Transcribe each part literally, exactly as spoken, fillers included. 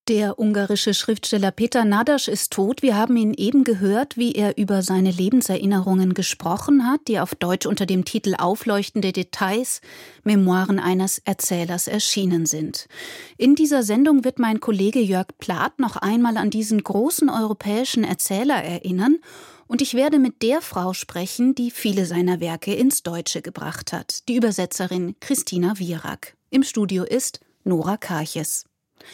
Der ungarische Schriftsteller Péter Nádas ist tot. Wir haben ihn eben gehört, wie er über seine Lebenserinnerungen gesprochen hat, die auf Deutsch unter dem Titel Aufleuchtende Details, Memoiren eines Erzählers erschienen sind. In dieser Sendung wird mein Kollege Jörg Plath noch einmal an diesen großen europäischen Erzähler erinnern und ich werde mit der Frau sprechen, die viele seiner Werke ins Deutsche gebracht hat, die Übersetzerin Christina Wierak. Im Studio ist Nora Karches.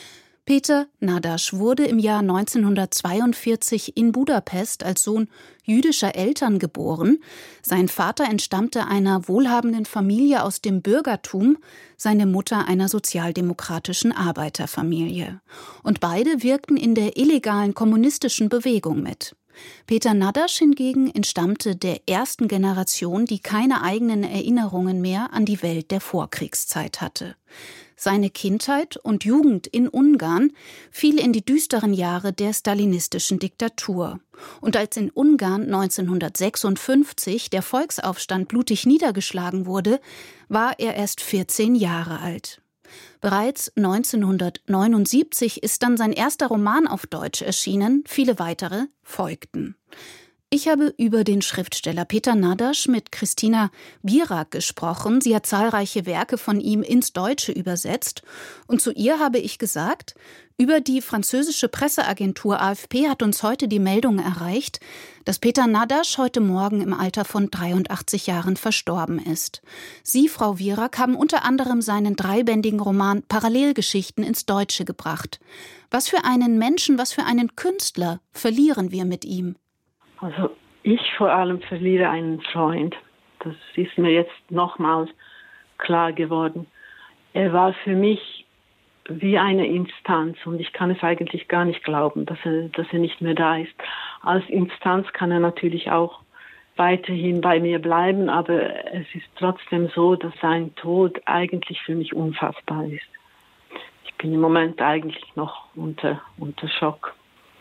Péter Nádas wurde im Jahr neunzehnhundertzweiundvierzig in Budapest als Sohn jüdischer Eltern geboren. Sein Vater entstammte einer wohlhabenden Familie aus dem Bürgertum, seine Mutter einer sozialdemokratischen Arbeiterfamilie. Und beide wirkten in der illegalen kommunistischen Bewegung mit. Péter Nádas hingegen entstammte der ersten Generation, die keine eigenen Erinnerungen mehr an die Welt der Vorkriegszeit hatte. Seine Kindheit und Jugend in Ungarn fiel in die düsteren Jahre der stalinistischen Diktatur. Und als in Ungarn neunzehnhundertsechsundfünfzig der Volksaufstand blutig niedergeschlagen wurde, war er erst vierzehn Jahre alt. Bereits neunzehnhundertneunundsiebzig ist dann sein erster Roman auf Deutsch erschienen, viele weitere folgten. Ich habe über den Schriftsteller Péter Nádas mit Christina Wierak gesprochen. Sie hat zahlreiche Werke von ihm ins Deutsche übersetzt. Und zu ihr habe ich gesagt, über die französische Presseagentur A F P hat uns heute die Meldung erreicht, dass Péter Nádas heute Morgen im Alter von dreiundachtzig Jahren verstorben ist. Sie, Frau Wierak, haben unter anderem seinen dreibändigen Roman Parallelgeschichten ins Deutsche gebracht. Was für einen Menschen, was für einen Künstler verlieren wir mit ihm? Also ich vor allem verliere einen Freund. Das ist mir jetzt nochmals klar geworden. Er war für mich wie eine Instanz und ich kann es eigentlich gar nicht glauben, dass er, dass er nicht mehr da ist. Als Instanz kann er natürlich auch weiterhin bei mir bleiben, aber es ist trotzdem so, dass sein Tod eigentlich für mich unfassbar ist. Ich bin im Moment eigentlich noch unter, unter Schock.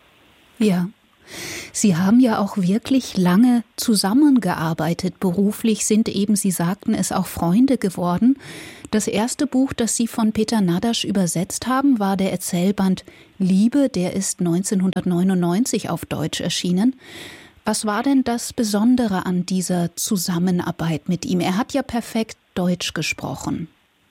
Ja. Sie haben ja auch wirklich lange zusammengearbeitet. Beruflich sind eben, Sie sagten es, auch Freunde geworden. Das erste Buch, das Sie von Péter Nádas übersetzt haben, war der Erzählband Liebe. Der ist neunzehnhundertneunundneunzig auf Deutsch erschienen. Was war denn das Besondere an dieser Zusammenarbeit mit ihm? Er hat ja perfekt Deutsch gesprochen.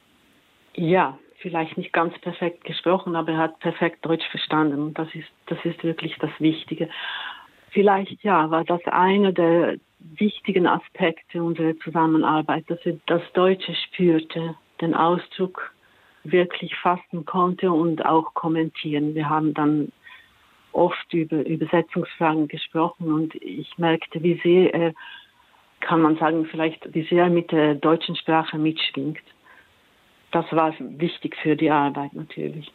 Ja, vielleicht nicht ganz perfekt gesprochen, aber er hat perfekt Deutsch verstanden. Und das ist, das ist wirklich das Wichtige. Vielleicht, ja, war das einer der wichtigen Aspekte unserer Zusammenarbeit, dass er das Deutsche spürte, den Ausdruck wirklich fassen konnte und auch kommentieren. Wir haben dann oft über Übersetzungsfragen gesprochen und ich merkte, wie sehr er, kann man sagen, vielleicht wie sehr er mit der deutschen Sprache mitschwingt. Das war wichtig für die Arbeit natürlich.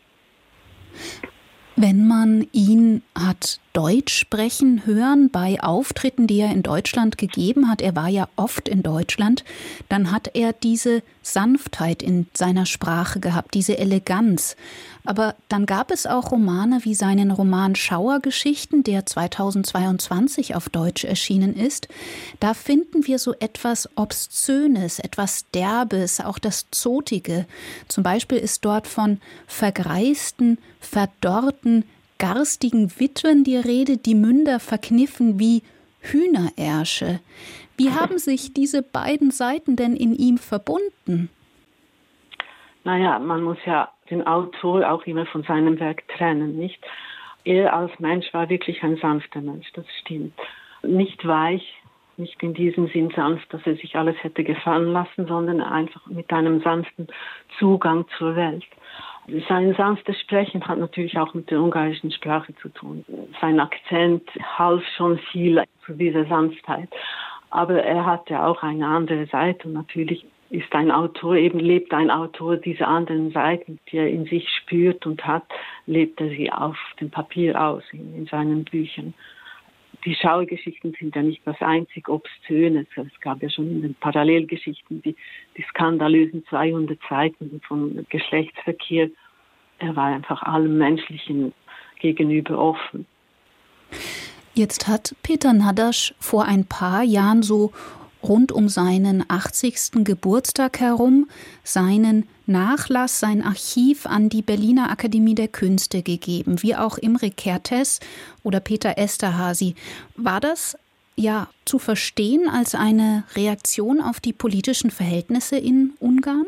Wenn man ihn hat Deutsch sprechen hören bei Auftritten, die er in Deutschland gegeben hat, er war ja oft in Deutschland, dann hat er diese Sanftheit in seiner Sprache gehabt, diese Eleganz. Aber dann gab es auch Romane wie seinen Roman Schauergeschichten, der zweitausendzweiundzwanzig auf Deutsch erschienen ist. Da finden wir so etwas Obszönes, etwas Derbes, auch das Zotige. Zum Beispiel ist dort von vergreisten, verdorrten, garstigen Witwen die Rede, die Münder verkniffen wie Hühnerärsche. Wie haben sich diese beiden Seiten denn in ihm verbunden? Naja, man muss ja den Autor auch immer von seinem Werk trennen, nicht? Er als Mensch war wirklich ein sanfter Mensch, das stimmt. Nicht weich, nicht in diesem Sinn sanft, dass er sich alles hätte gefallen lassen, sondern einfach mit einem sanften Zugang zur Welt. Sein sanftes Sprechen hat natürlich auch mit der ungarischen Sprache zu tun. Sein Akzent half schon viel zu dieser Sanftheit. Aber er hat ja auch eine andere Seite und natürlich ist ein Autor, eben lebt ein Autor diese anderen Seiten, die er in sich spürt und hat, lebt er sie auf dem Papier aus, in, in seinen Büchern. Die Schauergeschichten sind ja nicht das einzig Obszöne. Es gab ja schon in den Parallelgeschichten die, die skandalösen zweihundert Seiten von Geschlechtsverkehr. Er war einfach allem Menschlichen gegenüber offen. Jetzt hat Péter Nádas vor ein paar Jahren so rund um seinen achtzigsten Geburtstag herum seinen Nachlass, sein Archiv an die Berliner Akademie der Künste gegeben, wie auch Imre Kertész oder Peter Eszterházy. War das ja zu verstehen als eine Reaktion auf die politischen Verhältnisse in Ungarn?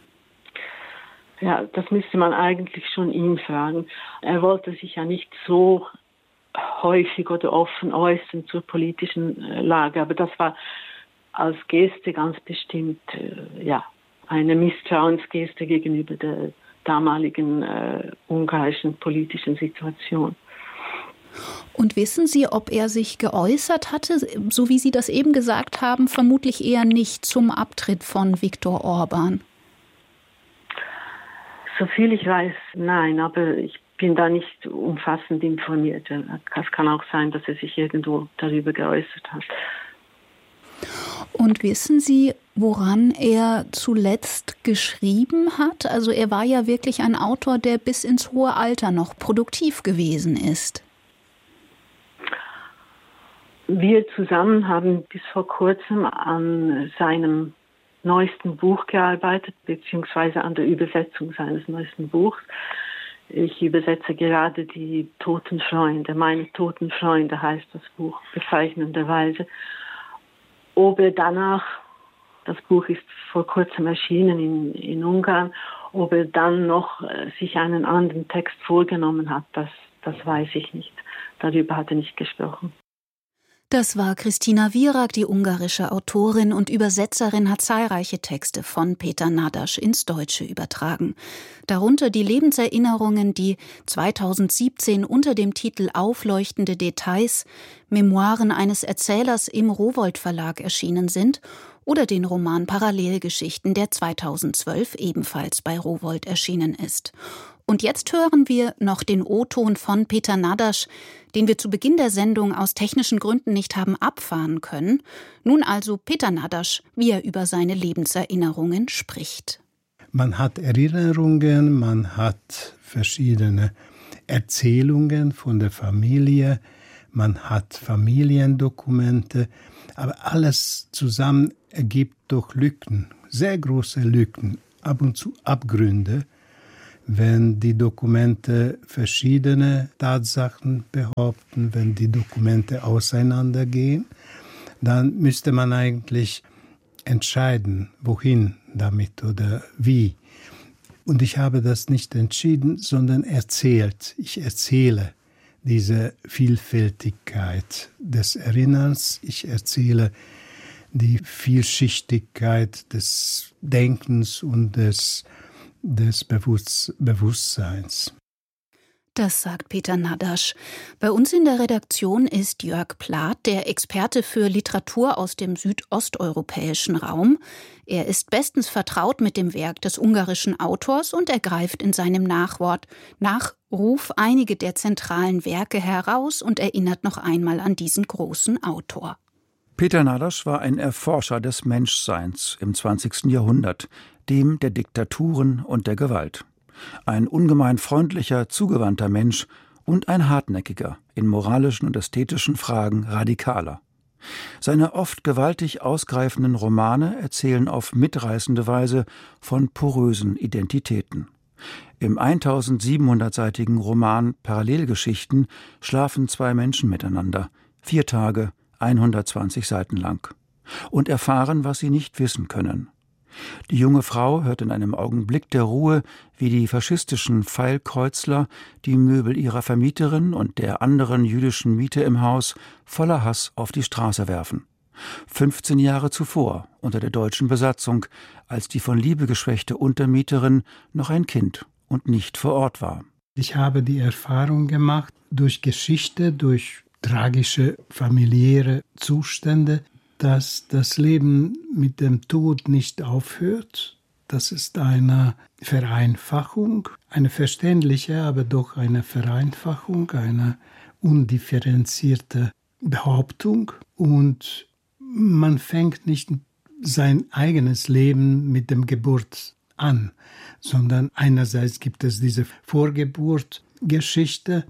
Ja, das müsste man eigentlich schon ihn fragen. Er wollte sich ja nicht so häufig oder offen äußern zur politischen Lage, aber das war als Geste ganz bestimmt äh, ja, eine Misstrauensgeste gegenüber der damaligen äh, ungarischen politischen Situation. Und wissen Sie, ob er sich geäußert hatte, so wie Sie das eben gesagt haben, vermutlich eher nicht zum Abtritt von Viktor Orbán? Soviel ich weiß, nein, aber ich bin da nicht umfassend informiert. Es kann auch sein, dass er sich irgendwo darüber geäußert hat. Und wissen Sie, woran er zuletzt geschrieben hat? Also er war ja wirklich ein Autor, der bis ins hohe Alter noch produktiv gewesen ist. Wir zusammen haben bis vor kurzem an seinem neuesten Buch gearbeitet, beziehungsweise an der Übersetzung seines neuesten Buchs. Ich übersetze gerade die Toten Freunde. Meine Toten Freunde heißt das Buch bezeichnenderweise. Ob er danach, das Buch ist vor kurzem erschienen in, in Ungarn, ob er dann noch äh, sich einen anderen Text vorgenommen hat, das, das weiß ich nicht. Darüber hat er nicht gesprochen. Das war Kristina Virak, die ungarische Autorin und Übersetzerin, hat zahlreiche Texte von Peter Nadaš ins Deutsche übertragen. Darunter die Lebenserinnerungen, die zweitausendsiebzehn unter dem Titel Aufleuchtende Details, Memoiren eines Erzählers im Rowohlt Verlag erschienen sind, oder den Roman Parallelgeschichten, der zweitausendzwölf ebenfalls bei Rowohlt erschienen ist. Und jetzt hören wir noch den O-Ton von Peter Nadaš, den wir zu Beginn der Sendung aus technischen Gründen nicht haben abfahren können. Nun also Peter Nadaš, wie er über seine Lebenserinnerungen spricht. Man hat Erinnerungen, man hat verschiedene Erzählungen von der Familie, man hat Familiendokumente, aber alles zusammen ergibt doch Lücken, sehr große Lücken, ab und zu Abgründe. Wenn die Dokumente verschiedene Tatsachen behaupten, wenn die Dokumente auseinandergehen, dann müsste man eigentlich entscheiden, wohin damit oder wie. Und ich habe das nicht entschieden, sondern erzählt. Ich erzähle diese Vielfältigkeit des Erinnerns. Ich erzähle die Vielschichtigkeit des Denkens und des des Bewusst- Bewusstseins. Das sagt Peter Nadaš. Bei uns in der Redaktion ist Jörg Plath, der Experte für Literatur aus dem südosteuropäischen Raum. Er ist bestens vertraut mit dem Werk des ungarischen Autors und er greift in seinem Nachwort Nachruf einige der zentralen Werke heraus und erinnert noch einmal an diesen großen Autor. Peter Nadaš war ein Erforscher des Menschseins im zwanzigsten Jahrhundert, dem der Diktaturen und der Gewalt. Ein ungemein freundlicher, zugewandter Mensch und ein hartnäckiger, in moralischen und ästhetischen Fragen radikaler. Seine oft gewaltig ausgreifenden Romane erzählen auf mitreißende Weise von porösen Identitäten. Im eintausendsiebenhundertseitigen Roman Parallelgeschichten schlafen zwei Menschen miteinander, vier Tage, hundertzwanzig Seiten lang, und erfahren, was sie nicht wissen können. Die junge Frau hört in einem Augenblick der Ruhe, wie die faschistischen Pfeilkreuzler die Möbel ihrer Vermieterin und der anderen jüdischen Miete im Haus voller Hass auf die Straße werfen. fünfzehn Jahre zuvor, unter der deutschen Besatzung, als die von Liebe geschwächte Untermieterin noch ein Kind und nicht vor Ort war. Ich habe die Erfahrung gemacht, durch Geschichte, durch tragische familiäre Zustände, dass das Leben mit dem Tod nicht aufhört. Das ist eine Vereinfachung, eine verständliche, aber doch eine Vereinfachung, eine undifferenzierte Behauptung. Und man fängt nicht sein eigenes Leben mit dem Geburt an, sondern einerseits gibt es diese Vorgeburtgeschichte,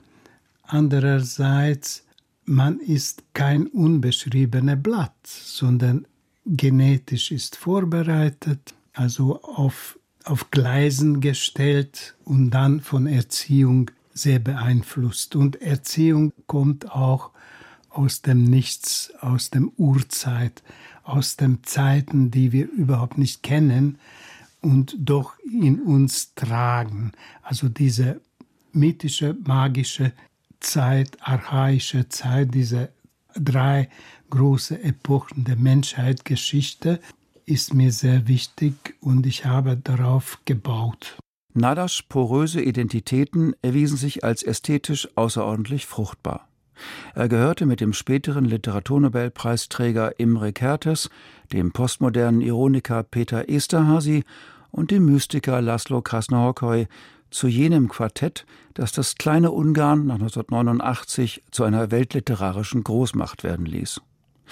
andererseits man ist kein unbeschriebenes Blatt, sondern genetisch ist vorbereitet, also auf, auf Gleisen gestellt und dann von Erziehung sehr beeinflusst. Und Erziehung kommt auch aus dem Nichts, aus dem Urzeit, aus den Zeiten, die wir überhaupt nicht kennen und doch in uns tragen. Also diese mythische, magische Zeit, archaische Zeit, diese drei große Epochen der Menschheitsgeschichte ist mir sehr wichtig und ich habe darauf gebaut. Nadaschs poröse Identitäten erwiesen sich als ästhetisch außerordentlich fruchtbar. Er gehörte mit dem späteren Literaturnobelpreisträger Imre Kertész, dem postmodernen Ironiker Péter Esterházy und dem Mystiker László Krásznahorkai zu jenem Quartett, das das kleine Ungarn nach neunzehnhundertneunundachtzig zu einer weltliterarischen Großmacht werden ließ.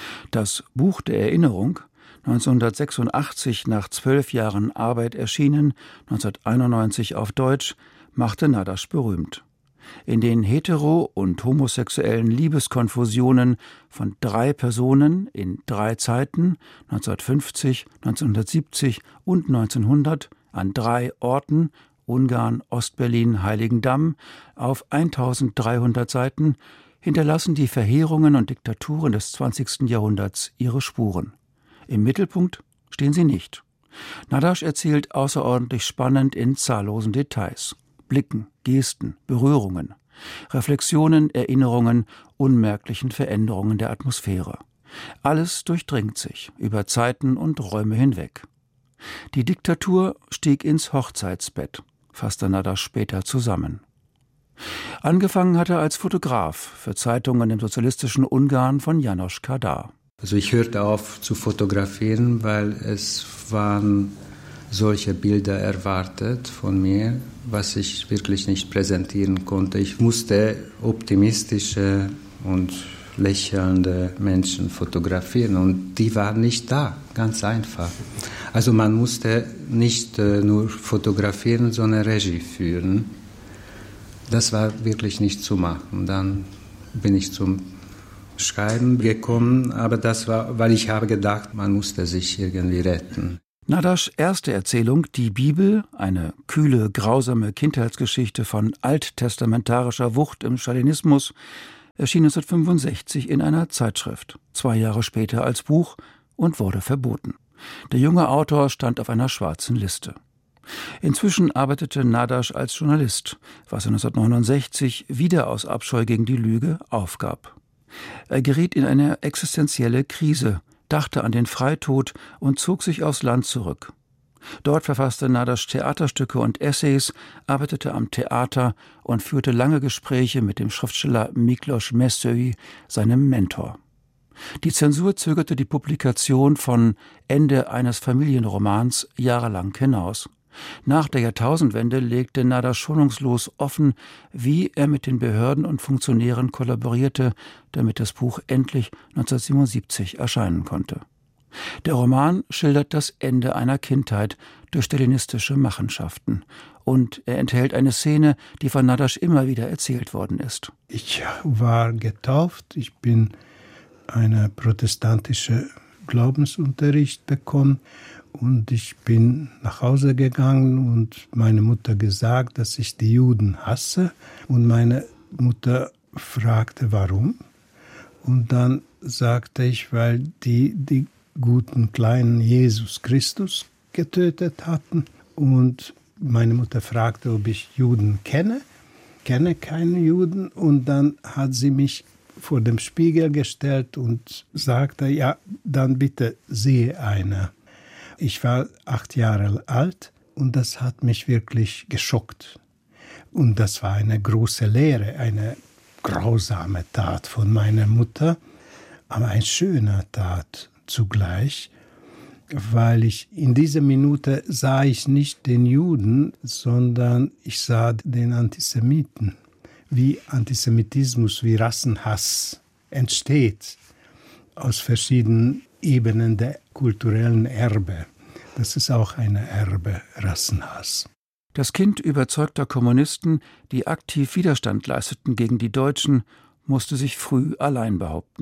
Das Buch der Erinnerung, neunzehnhundertsechsundachtzig nach zwölf Jahren Arbeit erschienen, neunzehnhunderteinundneunzig auf Deutsch, machte Nadasch berühmt. In den hetero- und homosexuellen Liebeskonfusionen von drei Personen in drei Zeiten, neunzehnhundertfünfzig, neunzehnhundertsiebzig und neunzehnhundert, an drei Orten, Ungarn, Ostberlin, Heiligendamm, auf eintausenddreihundert Seiten, hinterlassen die Verheerungen und Diktaturen des zwanzigsten Jahrhunderts ihre Spuren. Im Mittelpunkt stehen sie nicht. Nadasch erzählt außerordentlich spannend in zahllosen Details. Blicken, Gesten, Berührungen, Reflexionen, Erinnerungen, unmerklichen Veränderungen der Atmosphäre. Alles durchdringt sich über Zeiten und Räume hinweg. Die Diktatur stieg ins Hochzeitsbett, fasste Nadasch später zusammen. Angefangen hat er als Fotograf für Zeitungen im sozialistischen Ungarn von János Kadar. Also ich hörte auf zu fotografieren, weil es waren solche Bilder erwartet von mir, was ich wirklich nicht präsentieren konnte. Ich musste optimistische und lächelnde Menschen fotografieren und die waren nicht da, ganz einfach. Also man musste nicht äh, nur fotografieren, sondern Regie führen. Das war wirklich nicht zu machen. Dann bin ich zum Schreiben gekommen, aber das war, weil ich habe gedacht, man musste sich irgendwie retten. Nadaschs erste Erzählung, die Bibel, eine kühle, grausame Kindheitsgeschichte von alttestamentarischer Wucht im Stalinismus, erschien neunzehnhundertfünfundsechzig in einer Zeitschrift, zwei Jahre später als Buch und wurde verboten. Der junge Autor stand auf einer schwarzen Liste. Inzwischen arbeitete Nadasch als Journalist, was er neunzehnhundertneunundsechzig wieder aus Abscheu gegen die Lüge aufgab. Er geriet in eine existenzielle Krise, dachte an den Freitod und zog sich aufs Land zurück. Dort verfasste Nadasch Theaterstücke und Essays, arbeitete am Theater und führte lange Gespräche mit dem Schriftsteller Miklos Messői, seinem Mentor. Die Zensur zögerte die Publikation von Ende eines Familienromans jahrelang hinaus. Nach der Jahrtausendwende legte Nadasch schonungslos offen, wie er mit den Behörden und Funktionären kollaborierte, damit das Buch endlich neunzehnhundertsiebenundsiebzig erscheinen konnte. Der Roman schildert das Ende einer Kindheit durch stalinistische Machenschaften und er enthält eine Szene, die von Nadasch immer wieder erzählt worden ist. Ich war getauft, ich bin einen protestantischen Glaubensunterricht bekommen und ich bin nach Hause gegangen und meine Mutter gesagt, dass ich die Juden hasse und meine Mutter fragte, warum? Und dann sagte ich, weil die die guten kleinen Jesus Christus getötet hatten. Und meine Mutter fragte, ob ich Juden kenne. Kenne keine Juden. Und dann hat sie mich vor dem Spiegel gestellt und sagte, ja, dann bitte sehe einer. Ich war acht Jahre alt und das hat mich wirklich geschockt. Und das war eine große Lehre, eine grausame Tat von meiner Mutter, aber eine schöne Tat zugleich, weil ich in dieser Minute sah ich nicht den Juden, sondern ich sah den Antisemiten. Wie Antisemitismus, wie Rassenhass entsteht aus verschiedenen Ebenen der kulturellen Erbe. Das ist auch eine Erbe, Rassenhass. Das Kind überzeugter Kommunisten, die aktiv Widerstand leisteten gegen die Deutschen, musste sich früh allein behaupten.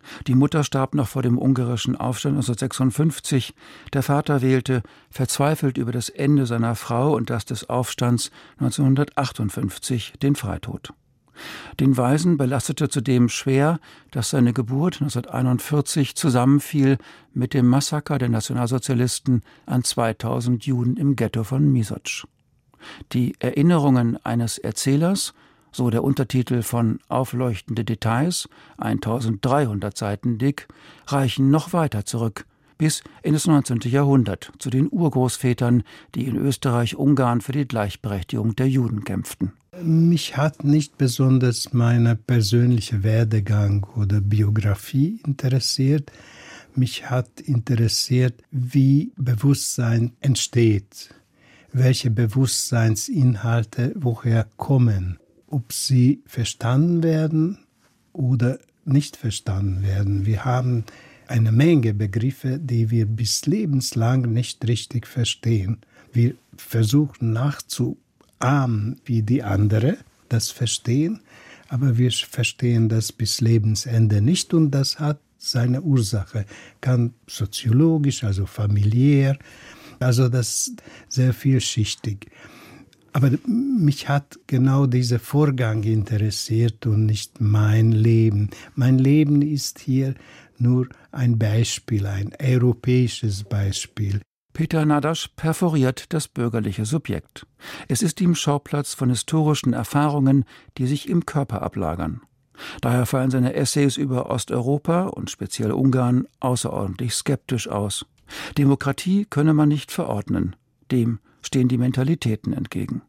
Die Mutter starb noch vor dem ungarischen Aufstand neunzehnhundertsechsundfünfzig. Der Vater wählte, verzweifelt über das Ende seiner Frau und das des Aufstands neunzehnhundertachtundfünfzig, den Freitod. Den Waisen belastete zudem schwer, dass seine Geburt neunzehnhunderteinundvierzig zusammenfiel mit dem Massaker der Nationalsozialisten an zweitausend Juden im Ghetto von Misotsch. Die Erinnerungen eines Erzählers, so der Untertitel von Aufleuchtende Details, eintausenddreihundert Seiten dick, reichen noch weiter zurück, bis in das neunzehnte Jahrhundert, zu den Urgroßvätern, die in Österreich-Ungarn für die Gleichberechtigung der Juden kämpften. Mich hat nicht besonders mein persönlicher Werdegang oder Biografie interessiert. Mich hat interessiert, wie Bewusstsein entsteht, welche Bewusstseinsinhalte woher kommen, ob sie verstanden werden oder nicht verstanden werden. Wir haben eine Menge Begriffe, die wir bis lebenslang nicht richtig verstehen. Wir versuchen nachzuahmen, wie die anderen das verstehen, aber wir verstehen das bis Lebensende nicht und das hat seine Ursache. Kann soziologisch, also familiär, also das ist sehr vielschichtig. Aber mich hat genau dieser Vorgang interessiert und nicht mein Leben. Mein Leben ist hier nur ein Beispiel, ein europäisches Beispiel. Peter Nadasch perforiert das bürgerliche Subjekt. Es ist ihm Schauplatz von historischen Erfahrungen, die sich im Körper ablagern. Daher fallen seine Essays über Osteuropa und speziell Ungarn außerordentlich skeptisch aus. Demokratie könne man nicht verordnen. Dem stehen die Mentalitäten entgegen.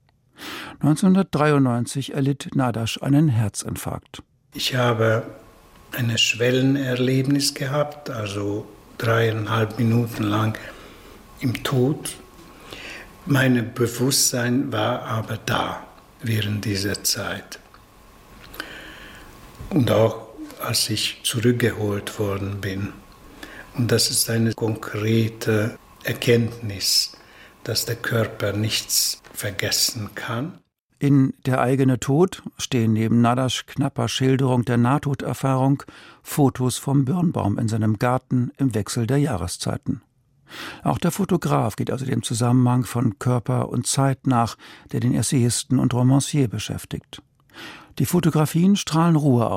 neunzehnhundertdreiundneunzig erlitt Nadasch einen Herzinfarkt. Ich habe ein Schwellenerlebnis gehabt, also dreieinhalb Minuten lang im Tod. Mein Bewusstsein war aber da während dieser Zeit. Und auch als ich zurückgeholt worden bin. Und das ist eine konkrete Erkenntnis, dass der Körper nichts vergessen kann. In Der eigene Tod stehen neben Nadaschs knapper Schilderung der Nahtoderfahrung Fotos vom Birnbaum in seinem Garten im Wechsel der Jahreszeiten. Auch der Fotograf geht also dem Zusammenhang von Körper und Zeit nach, der den Essayisten und Romancier beschäftigt. Die Fotografien strahlen Ruhe aus.